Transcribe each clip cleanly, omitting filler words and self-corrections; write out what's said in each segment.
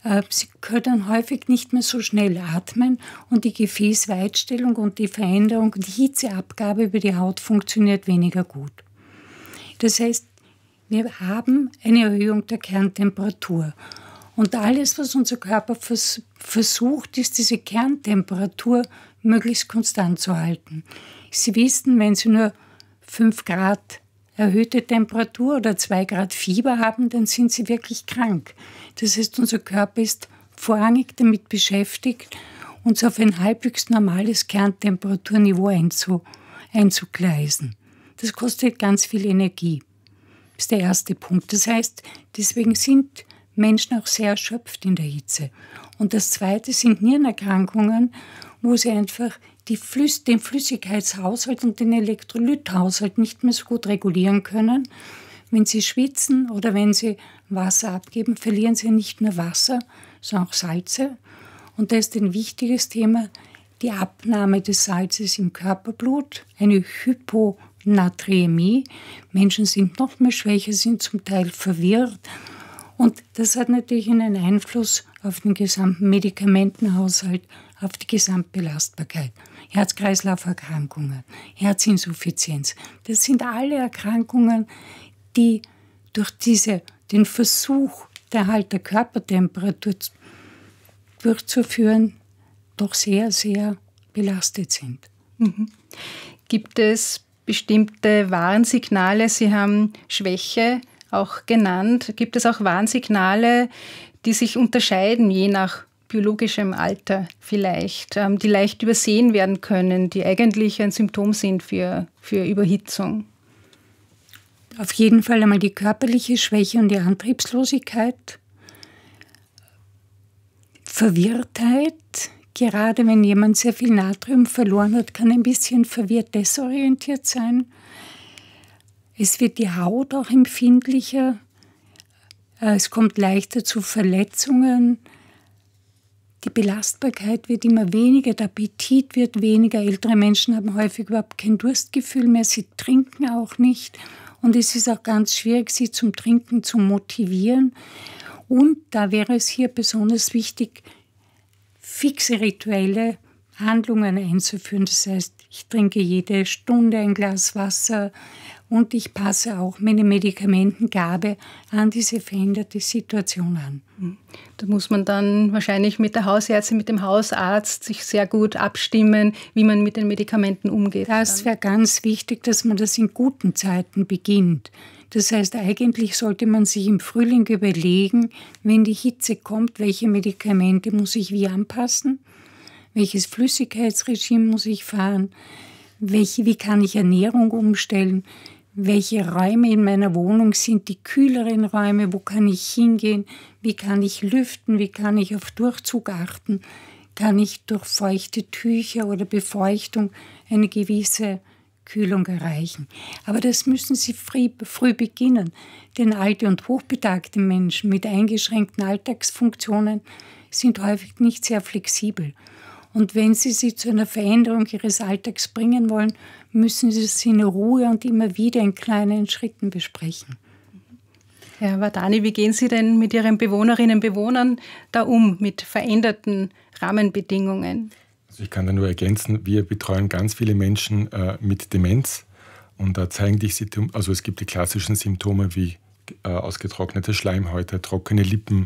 Sie können häufig nicht mehr so schnell atmen und die Gefäßweitstellung und die Veränderung, die Hitzeabgabe über die Haut funktioniert weniger gut. Das heißt, wir haben eine Erhöhung der Kerntemperatur. Und alles, was unser Körper versucht, ist, diese Kerntemperatur möglichst konstant zu halten. Sie wissen, wenn Sie nur 5 Grad erhöhte Temperatur oder 2 Grad Fieber haben, dann sind Sie wirklich krank. Das heißt, unser Körper ist vorrangig damit beschäftigt, uns auf ein halbwegs normales Kerntemperaturniveau einzugleisen. Das kostet ganz viel Energie. Das ist der erste Punkt. Das heißt, deswegen sind Menschen auch sehr erschöpft in der Hitze. Und das zweite sind Nierenerkrankungen, wo sie einfach den Flüssigkeitshaushalt und den Elektrolythaushalt nicht mehr so gut regulieren können. Wenn sie schwitzen oder wenn sie Wasser abgeben, verlieren sie nicht nur Wasser, sondern auch Salze. Und da ist ein wichtiges Thema die Abnahme des Salzes im Körperblut, eine Hyponaträmie. Menschen sind noch mehr schwächer, sind zum Teil verwirrt. Und das hat natürlich einen Einfluss auf den gesamten Medikamentenhaushalt, auf die Gesamtbelastbarkeit. Herz-Kreislauf-Erkrankungen, Herzinsuffizienz. Das sind alle Erkrankungen, die durch den Versuch, der Erhalt der Körpertemperatur durchzuführen, doch sehr, sehr belastet sind. Mhm. Gibt es bestimmte Warnsignale? Sie haben Schwäche auch genannt. Gibt es auch Warnsignale, die sich unterscheiden, je nach biologischem Alter vielleicht, die leicht übersehen werden können, die eigentlich ein Symptom sind für Überhitzung? Auf jeden Fall einmal die körperliche Schwäche und die Antriebslosigkeit. Verwirrtheit, gerade wenn jemand sehr viel Natrium verloren hat, kann ein bisschen verwirrt desorientiert sein. Es wird die Haut auch empfindlicher, es kommt leichter zu Verletzungen, die Belastbarkeit wird immer weniger, der Appetit wird weniger, ältere Menschen haben häufig überhaupt kein Durstgefühl mehr, sie trinken auch nicht und es ist auch ganz schwierig, sie zum Trinken zu motivieren. Und da wäre es hier besonders wichtig, fixe rituelle Handlungen einzuführen. Das heißt, ich trinke jede Stunde ein Glas Wasser und ich passe auch meine Medikamentengabe an diese veränderte Situation an. Da muss man dann wahrscheinlich mit der Hausärztin, mit dem Hausarzt sich sehr gut abstimmen, wie man mit den Medikamenten umgeht. Das wäre ganz wichtig, dass man das in guten Zeiten beginnt. Das heißt, eigentlich sollte man sich im Frühling überlegen, wenn die Hitze kommt, welche Medikamente muss ich wie anpassen, welches Flüssigkeitsregime muss ich fahren, wie kann ich Ernährung umstellen, welche Räume in meiner Wohnung sind die kühleren Räume, wo kann ich hingehen, wie kann ich lüften, wie kann ich auf Durchzug achten, kann ich durch feuchte Tücher oder Befeuchtung eine gewisse Kühlung erreichen. Aber das müssen Sie früh beginnen, denn alte und hochbetagte Menschen mit eingeschränkten Alltagsfunktionen sind häufig nicht sehr flexibel. Und wenn Sie sie zu einer Veränderung ihres Alltags bringen wollen, müssen Sie es in Ruhe und immer wieder in kleinen Schritten besprechen. Herr Vardani, wie gehen Sie denn mit Ihren Bewohnerinnen und Bewohnern da um, mit veränderten Rahmenbedingungen? Also ich kann da nur ergänzen, wir betreuen ganz viele Menschen mit Demenz und da zeigen die Symptome, also es gibt die klassischen Symptome wie ausgetrocknete Schleimhäute, trockene Lippen,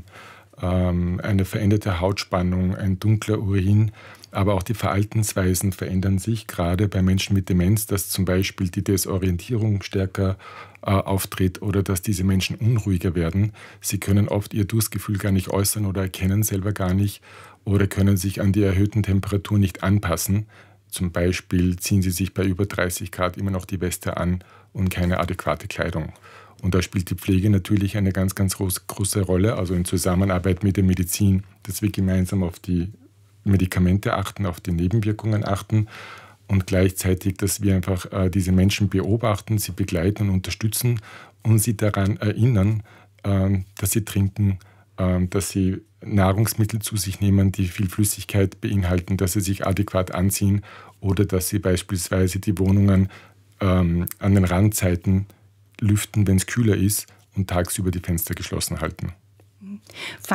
eine veränderte Hautspannung, ein dunkler Urin, aber auch die Verhaltensweisen verändern sich, gerade bei Menschen mit Demenz, dass zum Beispiel die Desorientierung stärker auftritt oder dass diese Menschen unruhiger werden. Sie können oft ihr Durstgefühl gar nicht äußern oder erkennen selber gar nicht oder können sich an die erhöhten Temperaturen nicht anpassen. Zum Beispiel ziehen sie sich bei über 30 Grad immer noch die Weste an und keine adäquate Kleidung. Und da spielt die Pflege natürlich eine ganz, ganz große Rolle, also in Zusammenarbeit mit der Medizin, dass wir gemeinsam auf die Medikamente achten, auf die Nebenwirkungen achten und gleichzeitig, dass wir einfach diese Menschen beobachten, sie begleiten und unterstützen und sie daran erinnern, dass sie trinken, dass sie Nahrungsmittel zu sich nehmen, die viel Flüssigkeit beinhalten, dass sie sich adäquat anziehen oder dass sie beispielsweise die Wohnungen an den Randzeiten lüften, wenn es kühler ist und tagsüber die Fenster geschlossen halten.